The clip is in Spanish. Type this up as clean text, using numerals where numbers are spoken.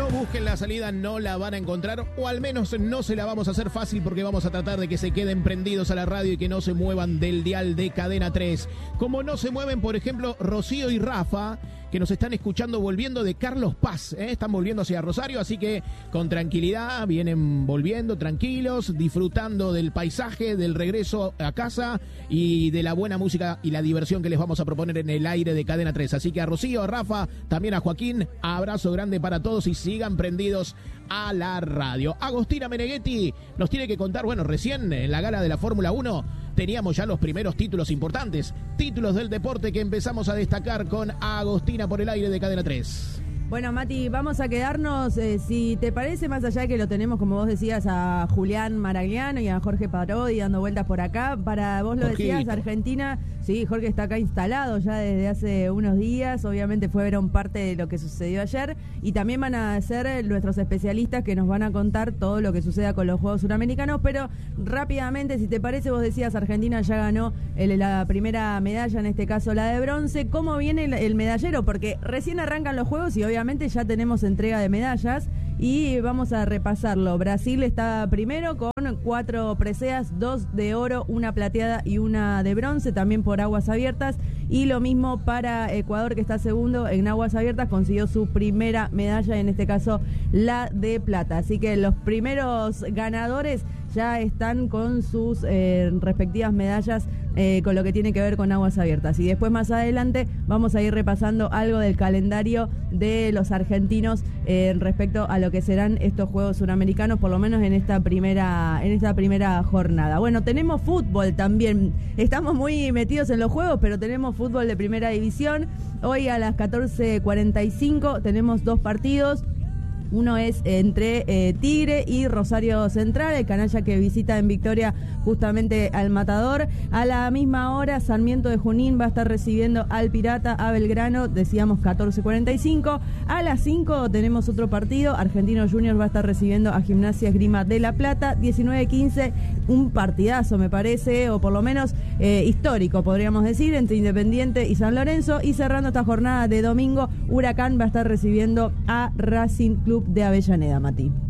no busquen la salida, no la van a encontrar, o al menos no se la vamos a hacer fácil, porque vamos a tratar de que se queden prendidos a la radio y que no se muevan del dial de Cadena 3. Como no se mueven, por ejemplo, Rocío y Rafa, que nos están escuchando volviendo de Carlos Paz, están volviendo hacia Rosario, así que con tranquilidad vienen volviendo tranquilos, disfrutando del paisaje, del regreso a casa y de la buena música y la diversión que les vamos a proponer en el aire de Cadena 3. Así que a Rocío, a Rafa, también a Joaquín, abrazo grande para todos y sigan prendidos a la radio. Agostina Meneghetti nos tiene que contar, bueno, recién en la gala de la Fórmula 1 teníamos ya los primeros títulos importantes, títulos del deporte que empezamos a destacar con Agostina por el aire de Cadena 3. Bueno, Mati, vamos a quedarnos, si te parece, más allá de que lo tenemos, como vos decías, a Julián Maragliano y a Jorge Parodi dando vueltas por acá. Para vos lo decías, Argentina, sí, Jorge está acá instalado ya desde hace unos días. Obviamente fueron parte de lo que sucedió ayer. Y también van a ser nuestros especialistas que nos van a contar todo lo que suceda con los Juegos Suramericanos. Pero rápidamente, si te parece, vos decías, Argentina ya ganó la primera medalla, en este caso la de bronce. ¿Cómo viene el medallero? Porque recién arrancan los Juegos y obviamente ya tenemos entrega de medallas y vamos a repasarlo. Brasil está primero con 4 preseas, 2 de oro, 1 plateada y 1 de bronce, también por aguas abiertas. Y lo mismo para Ecuador, que está segundo en aguas abiertas, consiguió su primera medalla, en este caso la de plata. Así que los primeros ganadores ya están con sus respectivas medallas con lo que tiene que ver con aguas abiertas. Y después, más adelante, vamos a ir repasando algo del calendario de los argentinos respecto a lo que serán estos Juegos Suramericanos, por lo menos en esta primera jornada. Bueno, tenemos fútbol también. Estamos muy metidos en los juegos, pero tenemos fútbol de primera división. Hoy a las 14:45 tenemos 2 partidos. Uno es entre Tigre y Rosario Central, el canalla que visita en Victoria justamente al Matador. A la misma hora, Sarmiento de Junín va a estar recibiendo al Pirata, a Belgrano, decíamos 14:45. A las 5 tenemos otro partido, Argentino Juniors va a estar recibiendo a Gimnasia Esgrima de La Plata, 19:15, un partidazo me parece, o por lo menos histórico podríamos decir, entre Independiente y San Lorenzo. Y cerrando esta jornada de domingo, Huracán va a estar recibiendo a Racing Club de Avellaneda, Mati.